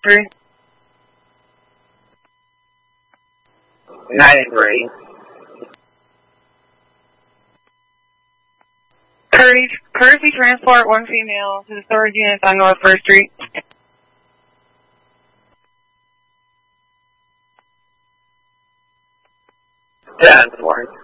3. 9 and 3. Courtesy transport 1 female to the storage units on North 1st Street. 10-4.